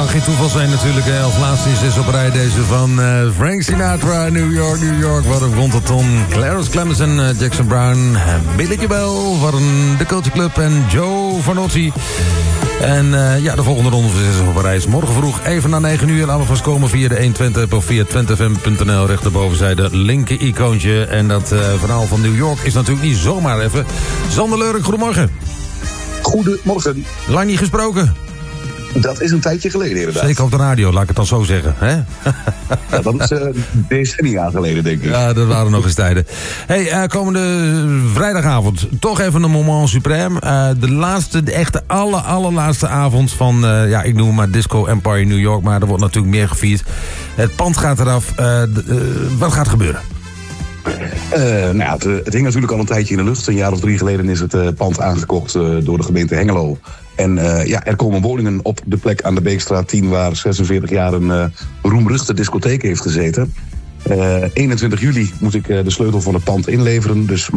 geen toeval zijn natuurlijk. Als laatste is op rij deze van Frank Sinatra, New York, New York. Waren Wonderton, Clarence Clemens en Jackson Brown. Billy Joel waren de Culture Club en Joe Vanotti. En de volgende ronde is op reis. Morgen vroeg even na 9 uur. Laten we vast komen via de 120 of via twentefm.nl. Rechterbovenzijde linker icoontje. En dat verhaal van New York is natuurlijk niet zomaar even. Sander Leurink, goedemorgen. Goedemorgen. Lang niet gesproken. Dat is een tijdje geleden inderdaad. Zeker op de radio, laat ik het dan zo zeggen. Hè? Ja, dat is decennia geleden, denk ik. Ja, dat waren nog eens tijden. Hey, komende vrijdagavond, toch even een moment suprême. De laatste, de echte allerlaatste avond van, ik noem maar Disco Empire New York. Maar er wordt natuurlijk meer gevierd. Het pand gaat eraf. Wat gaat er gebeuren? Het hing natuurlijk al een tijdje in de lucht. Een jaar of 3 geleden is het pand aangekocht door de gemeente Hengelo. En er komen woningen op de plek aan de Beekstraat 10... waar 46 jaar een roemruchte discotheek heeft gezeten. 21 juli moet ik de sleutel van het pand inleveren. Dus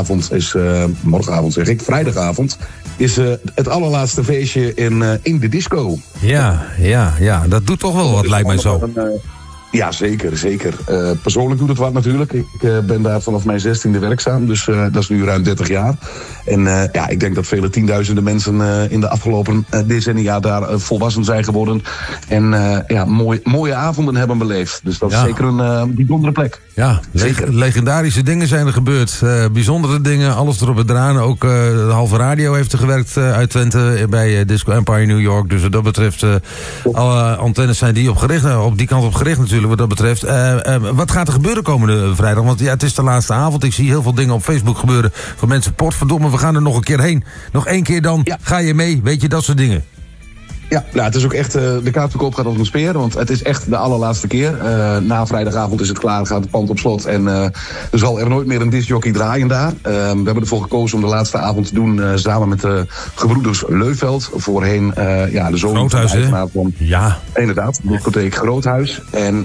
vrijdagavond... is het allerlaatste feestje in de disco. Ja, dat doet toch wel wat, lijkt mij zo. Ja, zeker. Persoonlijk doet het wat natuurlijk. Ik ben daar vanaf mijn 16e werkzaam, dus dat is nu ruim 30 jaar. En ik denk dat vele tienduizenden mensen in de afgelopen decennia daar volwassen zijn geworden. En mooie avonden hebben beleefd. Dus dat is zeker een bijzondere plek. Ja, legendarische dingen zijn er gebeurd. Bijzondere dingen, alles erop en eraan. Ook de halve radio heeft er gewerkt uit Twente bij Disco Empire New York. Dus wat dat betreft, alle antennes zijn op die kant op gericht natuurlijk. Wat dat betreft. Wat gaat er gebeuren komende vrijdag? Want het is de laatste avond. Ik zie heel veel dingen op Facebook gebeuren. Van mensen, potverdomme, we gaan er nog een keer heen. Nog 1 keer dan, ga je mee? Weet je, dat soort dingen. Ja, het is ook echt, de kaartverkoop gaat als een speer, want het is echt de allerlaatste keer. Na vrijdagavond is het klaar, gaat het pand op slot en er zal er nooit meer een discjockey draaien daar. We hebben ervoor gekozen om de laatste avond te doen samen met de gebroeders Leuveld. Voorheen de zoon Groothuis, van de eigenaar van... Ja. Inderdaad, de discotheek Groothuis. En...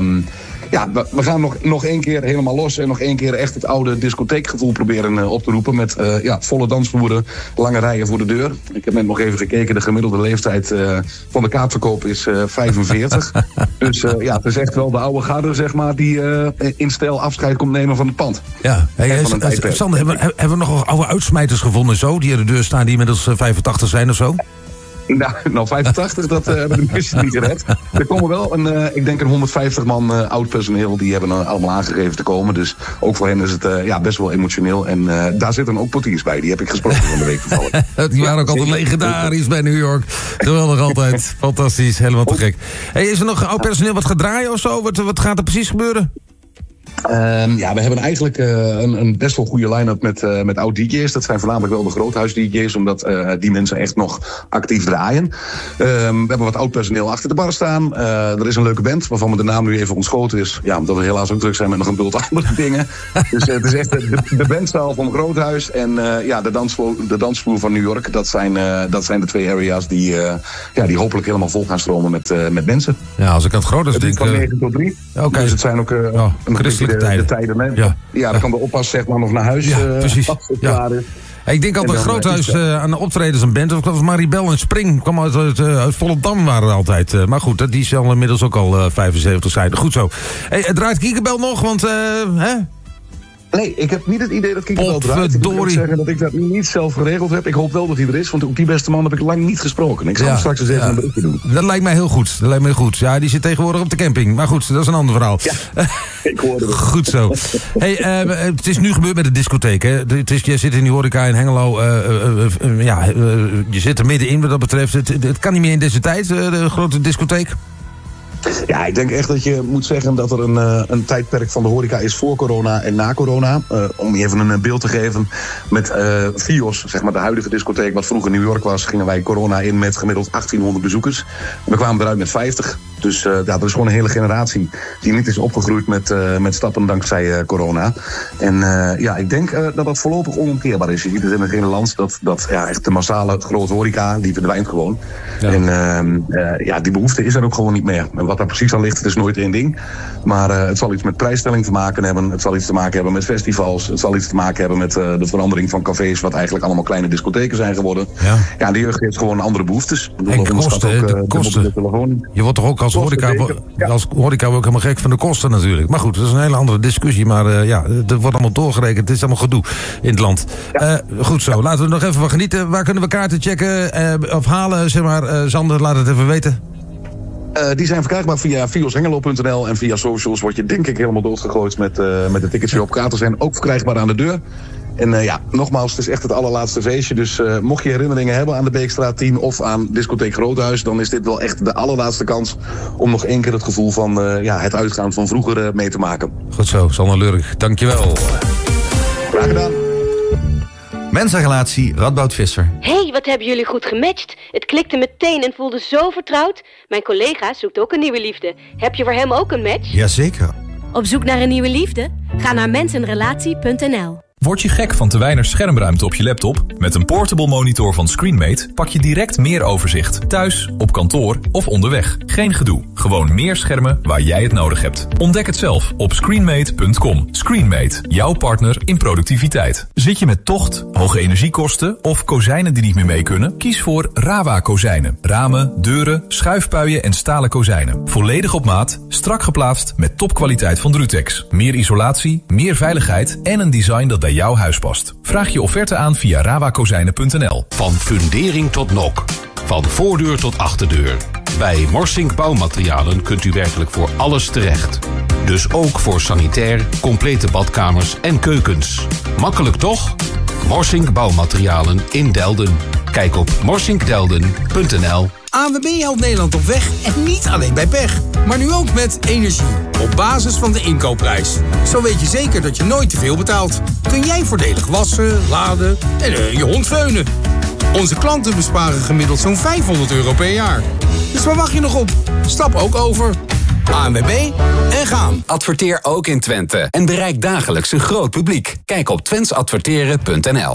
we gaan nog 1 keer helemaal los en nog 1 keer echt het oude discotheekgevoel proberen op te roepen. Met volle dansvloeren, lange rijen voor de deur. Ik heb net nog even gekeken, de gemiddelde leeftijd van de kaartverkoop is 45. Dus het is echt wel de oude garde, zeg maar, die in stijl afscheid komt nemen van het pand. Ja, Sander, hebben we nog oude uitsmijters gevonden zo, die aan de deur staan, die inmiddels 85 zijn of zo? Nou, 85, dat hebben de mensen niet gered. Er komen wel ik denk een 150 man oud personeel, die hebben allemaal aangegeven te komen. Dus ook voor hen is het best wel emotioneel. En daar zitten ook portiers bij, die heb ik gesproken van de week toevallig. Die waren ook altijd legendarisch bij New York. Geweldig altijd, fantastisch, helemaal te gek. Hey, is er nog oud personeel wat gaat draaien of zo? Wat gaat er precies gebeuren? We hebben eigenlijk een best wel goede line-up met oud-dj's. Dat zijn voornamelijk wel de groothuis-dj's, omdat die mensen echt nog actief draaien. We hebben wat oud-personeel achter de bar staan. Er is een leuke band, waarvan me de naam nu even ontschoten is. Ja, omdat we helaas ook druk zijn met nog een bult andere dingen. Dus het is echt de bandzaal van Groothuis en de dansvloer van New York. Dat zijn de 2 areas die hopelijk helemaal vol gaan stromen met mensen. Ja, als ik aan het Groothuis denk... van 9 tot 3. Okay. Dus het zijn ook de tijden. Ja, dan kan de oppas zeg maar nog naar huis. Precies. Klaar is. Ik denk altijd Groothuis aan de optredens een band. Of was Maribel en Spring. Kwam uit Volendam waren er altijd. Maar goed, die zal inmiddels ook al 75 zijn. Goed zo. Hey, draait Kiekerbel nog? Want, Nee, ik heb niet het idee dat Kiekerbel draait. Ik moet ook zeggen dat ik dat niet zelf geregeld heb. Ik hoop wel dat hij er is, want ook die beste man heb ik lang niet gesproken. Ik zal hem straks eens even een berichtje doen. Dat lijkt mij heel goed. Ja, die zit tegenwoordig op de camping. Maar goed, dat is een ander verhaal. Ja, ik hoorde het. Goed zo. Hey, het is nu gebeurd met de discotheek, hè? Je zit in die horeca in Hengelo. Je zit er middenin wat dat betreft. Het kan niet meer in deze tijd, de grote discotheek. Ja, ik denk echt dat je moet zeggen dat er een tijdperk van de horeca is voor corona en na corona. Om je even een beeld te geven. Met Fios, zeg maar de huidige discotheek wat vroeger New York was, gingen wij corona in met gemiddeld 1800 bezoekers. We kwamen eruit met 50. Dus er is gewoon een hele generatie die niet is opgegroeid met stappen dankzij corona. En ik denk dat dat voorlopig onomkeerbaar is. Je ziet het in het hele land dat echt de massale grote horeca, die verdwijnt gewoon. Ja. En die behoefte is er ook gewoon niet meer. En wat daar precies aan ligt, het is nooit één ding. Maar het zal iets met prijsstelling te maken hebben. Het zal iets te maken hebben met festivals. Het zal iets te maken hebben met de verandering van cafés, wat eigenlijk allemaal kleine discotheken zijn geworden. Ja, de jeugd heeft gewoon andere behoeftes. En kosten. Je wordt toch ook als horeca ook helemaal gek van de kosten natuurlijk. Maar goed, dat is een hele andere discussie. Maar er wordt allemaal doorgerekend. Het is allemaal gedoe in het land. Ja. Goed zo, laten we nog even van genieten. Waar kunnen we kaarten checken of halen? Zeg maar, Sander, laat het even weten. Die zijn verkrijgbaar via vioshengelo.nl en via socials word je denk ik helemaal doodgegooid met de tickets die op kaarten zijn. Ook verkrijgbaar aan de deur. En nogmaals, het is echt het allerlaatste feestje. Dus mocht je herinneringen hebben aan de Beekstraat 10 of aan Discotheek Groothuis, dan is dit wel echt de allerlaatste kans om nog één keer het gevoel van het uitgaan van vroeger mee te maken. Goed zo, Sander Lurg. Dankjewel. Graag gedaan. Mensenrelatie, Radboud Visser. Hey, wat hebben jullie goed gematcht. Het klikte meteen en voelde zo vertrouwd. Mijn collega zoekt ook een nieuwe liefde. Heb je voor hem ook een match? Jazeker. Op zoek naar een nieuwe liefde? Ga naar mensenrelatie.nl. Word je gek van te weinig schermruimte op je laptop? Met een portable monitor van Screenmate pak je direct meer overzicht. Thuis, op kantoor of onderweg. Geen gedoe. Gewoon meer schermen waar jij het nodig hebt. Ontdek het zelf op screenmate.com. Screenmate, jouw partner in productiviteit. Zit je met tocht, hoge energiekosten of kozijnen die niet meer mee kunnen? Kies voor Rawa kozijnen. Ramen, deuren, schuifpuien en stalen kozijnen. Volledig op maat, strak geplaatst met topkwaliteit van Drutex. Meer isolatie, meer veiligheid en een design dat bij jouw huis past. Vraag je offerte aan via rawakozijnen.nl. Van fundering tot nok. Van voordeur tot achterdeur. Bij Morsink Bouwmaterialen kunt u werkelijk voor alles terecht. Dus ook voor sanitair, complete badkamers en keukens. Makkelijk toch? Morsink Bouwmaterialen in Delden. Kijk op morsinkdelden.nl. ANWB helpt Nederland op weg en niet alleen bij pech. Maar nu ook met energie. Op basis van de inkoopprijs. Zo weet je zeker dat je nooit te veel betaalt. Kun jij voordelig wassen, laden en je hond veunen. Onze klanten besparen gemiddeld zo'n €500 per jaar. Dus waar wacht je nog op? Stap ook over. ANWB en gaan. Adverteer ook in Twente en bereik dagelijks een groot publiek. Kijk op twentesadverteren.nl.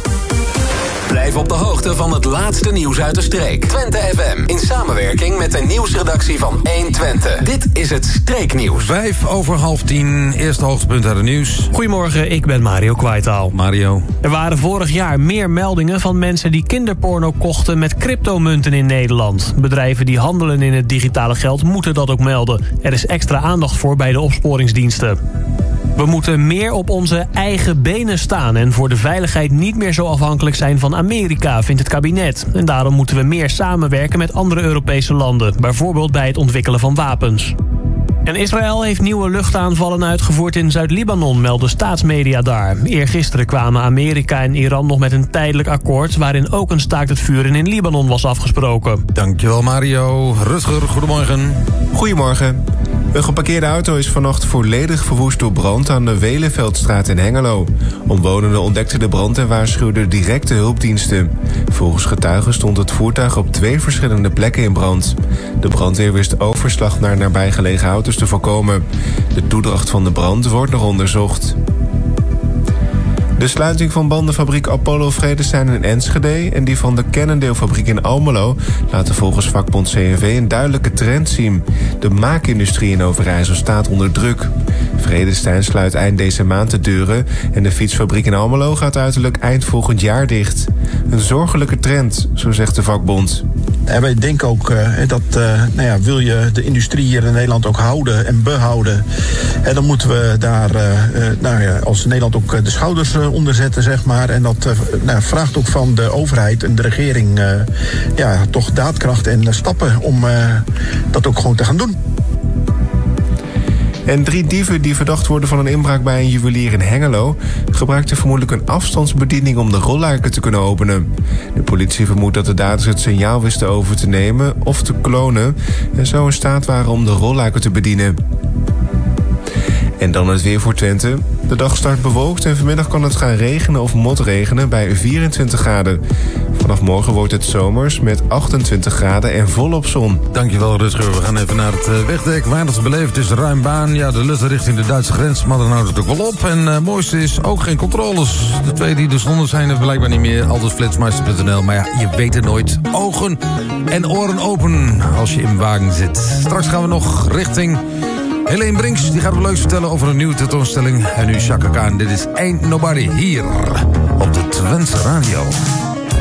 Blijf op de hoogte van het laatste nieuws uit de streek. Twente FM, in samenwerking met de nieuwsredactie van 120. Dit is het Streeknieuws. 9:05, eerste hoogtepunt uit het nieuws. Goedemorgen, ik ben Mario Kwaitaal. Mario. Er waren vorig jaar meer meldingen van mensen die kinderporno kochten met cryptomunten in Nederland. Bedrijven die handelen in het digitale geld moeten dat ook melden. Er is extra aandacht voor bij de opsporingsdiensten. We moeten meer op onze eigen benen staan en voor de veiligheid niet meer zo afhankelijk zijn van Amerika, vindt het kabinet. En daarom moeten we meer samenwerken met andere Europese landen, bijvoorbeeld bij het ontwikkelen van wapens. En Israël heeft nieuwe luchtaanvallen uitgevoerd in Zuid-Libanon, melden staatsmedia daar. Eergisteren kwamen Amerika en Iran nog met een tijdelijk akkoord waarin ook een staakt het vuren in Libanon was afgesproken. Dankjewel Mario. Rutger, goedemorgen. Goedemorgen. Een geparkeerde auto is vannacht volledig verwoest door brand aan de Welenveldstraat in Hengelo. Omwonenden ontdekten de brand en waarschuwden directe hulpdiensten. Volgens getuigen stond het voertuig op 2 verschillende plekken in brand. De brandweer wist overslag naar nabijgelegen auto's te voorkomen. De toedracht van de brand wordt nog onderzocht. De sluiting van bandenfabriek Apollo Vredestein in Enschede en die van de Cannondale-fabriek in Almelo laten volgens vakbond CNV een duidelijke trend zien. De maakindustrie in Overijssel staat onder druk. Vredestein sluit eind deze maand de deuren en de fietsfabriek in Almelo gaat uiterlijk eind volgend jaar dicht. Een zorgelijke trend, zo zegt de vakbond. En wij denken ook dat wil je de industrie hier in Nederland ook houden en behouden, dan moeten we daar als Nederland ook de schouders onder zetten, zeg maar. En dat vraagt ook van de overheid en de regering toch daadkracht en stappen om dat ook gewoon te gaan doen. En 3 dieven die verdacht worden van een inbraak bij een juwelier in Hengelo gebruikten vermoedelijk een afstandsbediening om de rolluiken te kunnen openen. De politie vermoedt dat de daders het signaal wisten over te nemen of te klonen en zo in staat waren om de rolluiken te bedienen. En dan het weer voor Twente. De dag start bewolkt en vanmiddag kan het gaan regenen of motregenen bij 24 graden. Vanaf morgen wordt het zomers met 28 graden en volop zon. Dankjewel Rutger. We gaan even naar het wegdek. Weinig beleefd, het is ruim baan. Ja, de lucht richting de Duitse grens, maar dan houdt het ook wel op. En het mooiste is ook geen controles. De twee die er stonden zijn er blijkbaar niet meer. Altijd flitsmeister.nl. Maar ja, je weet het nooit. Ogen en oren open als je in een wagen zit. Straks gaan we nog richting Helene Brinks. Die gaat wat leuks vertellen over een nieuwe tentoonstelling. En nu Chaka Khan. Dit is Ain't Nobody hier op de Twentse Radio.